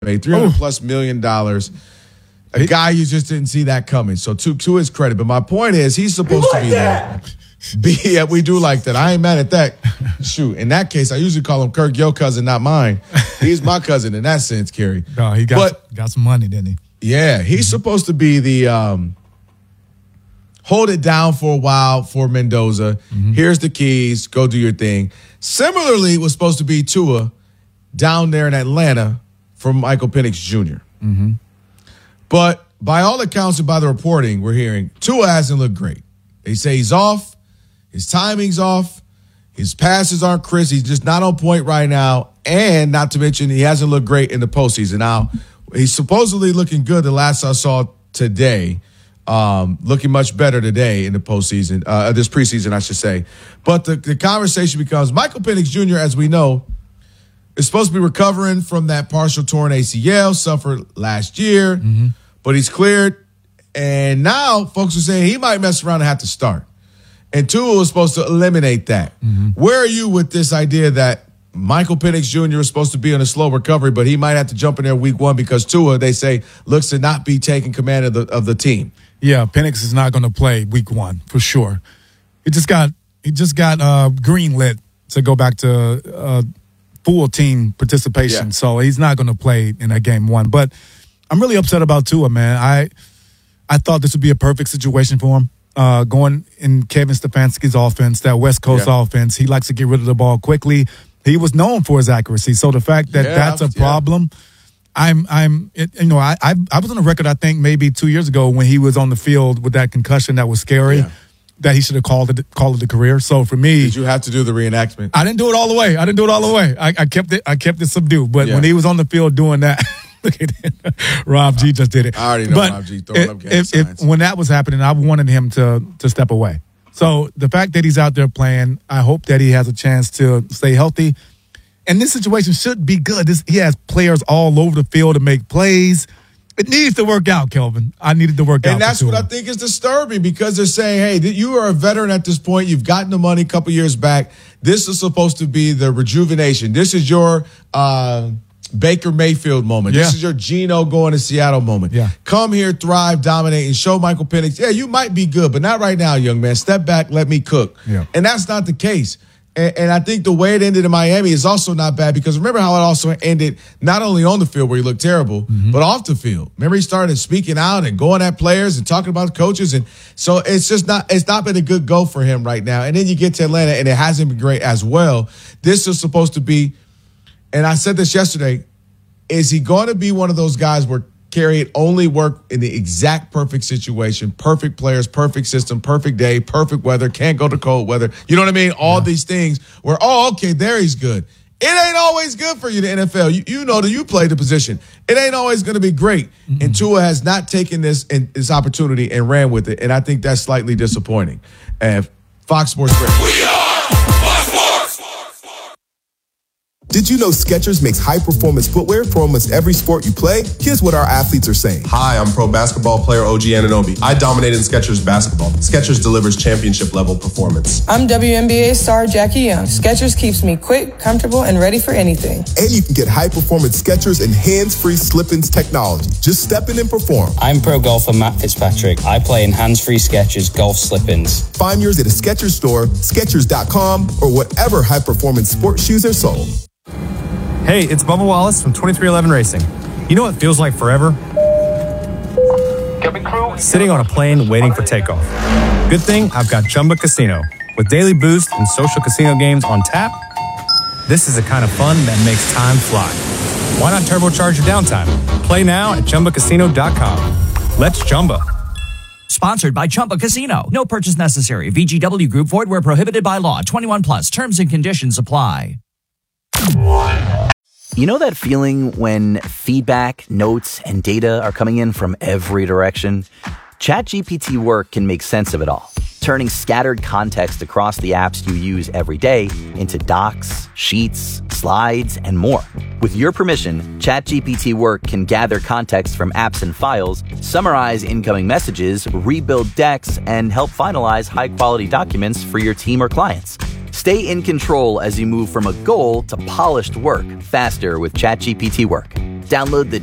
made $300+ million. A guy you just didn't see that coming. So to his credit. But my point is, he's supposed to be there. Yeah, we do like that. I ain't mad at that. Shoot, in that case, I usually call him Kirk, your cousin, not mine. He's my cousin in that sense, Kerry. No, he got some money, didn't he? Yeah, he's supposed to be the hold it down for a while for Mendoza. Mm-hmm. Here's the keys. Go do your thing. Similarly, was supposed to be Tua down there in Atlanta for Michael Penix Jr. Mm-hmm. But by all accounts and by the reporting we're hearing, Tua hasn't looked great. They say he's off. His timing's off. His passes aren't crisp. He's just not on point right now. And not to mention, he hasn't looked great in the postseason. Now, he's supposedly looking good the last I saw today. Looking much better today in the postseason, this preseason, I should say. But the conversation becomes Michael Penix Jr., as we know, is supposed to be recovering from that partial torn ACL, suffered last year, but he's cleared. And now folks are saying he might mess around and have to start. And Tua was supposed to eliminate that. Where are you with this idea that Michael Penix Jr. is supposed to be on a slow recovery, but he might have to jump in there week one because Tua, they say, looks to not be taking command of the team? Yeah, Penix is not going to play week one for sure. He just got greenlit to go back to full team participation, so he's not going to play in that game one. But I'm really upset about Tua, man. I thought this would be a perfect situation for him. Going in Kevin Stefanski's offense, that West Coast offense, he likes to get rid of the ball quickly. He was known for his accuracy. So the fact that that's a problem, I was on the record, I think maybe 2 years ago when he was on the field with that concussion that was scary, that he should have called it a career. So for me, did you have to do the reenactment? I didn't do it all the way. I kept it subdued. But when he was on the field doing that. Look at that. Rob G just did it. I already know Rob G throwing up game signs. When that was happening, I wanted him to step away. So the fact that he's out there playing, I hope that he has a chance to stay healthy. And this situation should be good. He has players all over the field to make plays. It needs to work out, Kelvin. I needed to work out. And that's what I think is disturbing because they're saying, hey, you are a veteran at this point. You've gotten the money a couple years back. This is supposed to be the rejuvenation. This is your Baker Mayfield moment. This is your Geno going to Seattle moment. Come here, thrive, dominate, and show Michael Penix, you might be good, but not right now, young man. Step back, let me cook. And that's not the case. And I think the way it ended in Miami is also not bad because remember how it also ended not only on the field where he looked terrible, but off the field. Remember he started speaking out and going at players and talking about coaches. And so it's not been a good go for him right now. And then you get to Atlanta and it hasn't been great as well. This is supposed to be, and I said this yesterday, is he going to be one of those guys where Kerry only work in the exact perfect situation, perfect players, perfect system, perfect day, perfect weather, can't go to cold weather. You know what I mean? All these things where, okay, there he's good. It ain't always good for you, the NFL. You know that you play the position. It ain't always going to be great. And Tua has not taken this opportunity and ran with it. And I think that's slightly disappointing. And Fox Sports Radio. We are Fox Sports. Did you know Skechers makes high-performance footwear for almost every sport you play? Here's what our athletes are saying. Hi, I'm pro basketball player OG Anunoby. I dominated in Skechers basketball. Skechers delivers championship-level performance. I'm WNBA star Jackie Young. Skechers keeps me quick, comfortable, and ready for anything. And you can get high-performance Skechers and hands-free slip-ins technology. Just step in and perform. I'm pro golfer Matt Fitzpatrick. I play in hands-free Skechers golf slip-ins. Find yours at a Skechers store, Skechers.com, or whatever high-performance sports shoes are sold. Hey, it's Bubba Wallace from 2311 Racing. You know what feels like forever? Sitting on a plane waiting for takeoff. Good thing I've got Chumba Casino. With daily boost and social casino games on tap, this is the kind of fun that makes time fly. Why not turbocharge your downtime? Play now at ChumbaCasino.com. Let's Chumba. Sponsored by Chumba Casino. No purchase necessary. VGW Group. Void where prohibited by law. 21 plus. Terms and conditions apply. You know that feeling when feedback, notes, and data are coming in from every direction? ChatGPT Work can make sense of it all, turning scattered context across the apps you use every day into docs, sheets, slides, and more. With your permission, ChatGPT Work can gather context from apps and files, summarize incoming messages, rebuild decks, and help finalize high-quality documents for your team or clients. Stay in control as you move from a goal to polished work faster with ChatGPT Work. Download the